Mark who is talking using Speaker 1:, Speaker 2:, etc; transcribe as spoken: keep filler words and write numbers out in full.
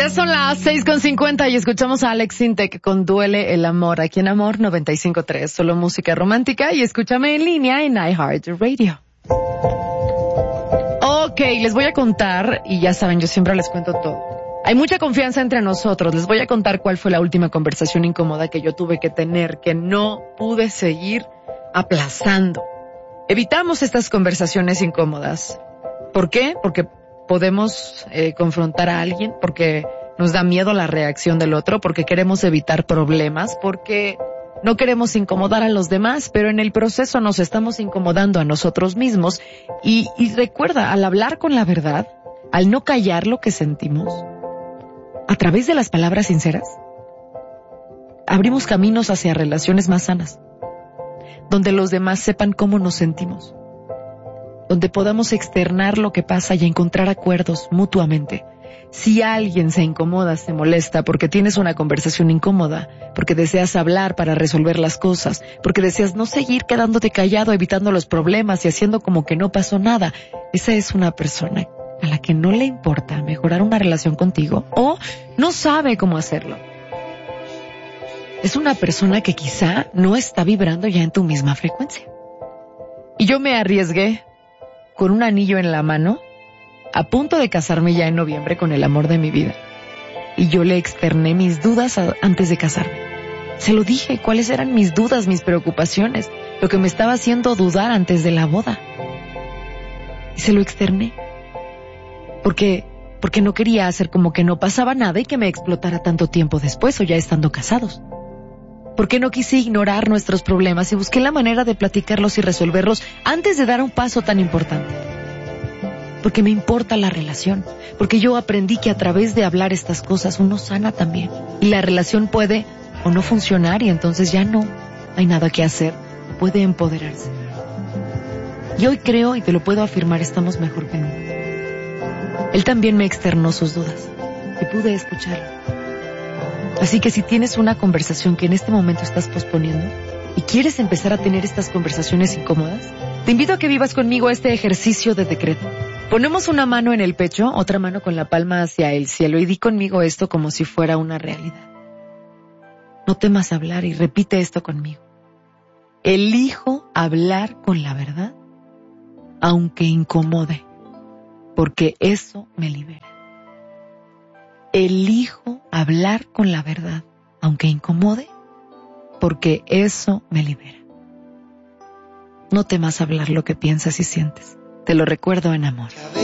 Speaker 1: Ya son las seis con cincuenta y escuchamos a Alex Sintek con Duele el Amor, aquí en Amor noventa y cinco punto tres, solo música romántica, y escúchame en línea en iHeartRadio. Ok, les voy a contar, y ya saben, yo siempre les cuento todo. Hay mucha confianza entre nosotros. Les voy a contar cuál fue la última conversación incómoda que yo tuve que tener, que no pude seguir aplazando. Evitamos estas conversaciones incómodas. ¿Por qué? Porque podemos eh, confrontar a alguien, porque nos da miedo la reacción del otro, porque queremos evitar problemas, porque no queremos incomodar a los demás, pero en el proceso nos estamos incomodando a nosotros mismos. Y, y recuerda, al hablar con la verdad, al no callar lo que sentimos, a través de las palabras sinceras, abrimos caminos hacia relaciones más sanas, donde los demás sepan cómo nos sentimos, donde podamos externar lo que pasa y encontrar acuerdos mutuamente. Si alguien se incomoda, se molesta porque tienes una conversación incómoda, porque deseas hablar para resolver las cosas, porque deseas no seguir quedándote callado, evitando los problemas y haciendo como que no pasó nada, esa es una persona a la que no le importa mejorar una relación contigo o no sabe cómo hacerlo. Es una persona que quizá no está vibrando ya en tu misma frecuencia. Y yo me arriesgué con un anillo en la mano, a punto de casarme ya en noviembre con el amor de mi vida. Y yo le externé mis dudas a, antes de casarme. Se lo dije, cuáles eran mis dudas, mis preocupaciones, lo que me estaba haciendo dudar antes de la boda. Y se lo externé. Porque, porque no quería hacer como que no pasaba nada y que me explotara tanto tiempo después o ya estando casados. Porque no quise ignorar nuestros problemas y busqué la manera de platicarlos y resolverlos antes de dar un paso tan importante. Porque me importa la relación. Porque yo aprendí que a través de hablar estas cosas uno sana también. Y la relación puede o no funcionar y entonces ya no hay nada que hacer. Puede empoderarse. Y hoy creo, y te lo puedo afirmar, estamos mejor que nunca. Él también me externó sus dudas y pude escucharlo. Así que si tienes una conversación que en este momento estás posponiendo y quieres empezar a tener estas conversaciones incómodas, te invito a que vivas conmigo este ejercicio de decreto. Ponemos una mano en el pecho, otra mano con la palma hacia el cielo y di conmigo esto como si fuera una realidad. No temas hablar y repite esto conmigo. Elijo hablar con la verdad, aunque incomode, porque eso me libera. Elijo hablar con la verdad, aunque incomode, porque eso me libera. No temas hablar lo que piensas y sientes. Te lo recuerdo en amor.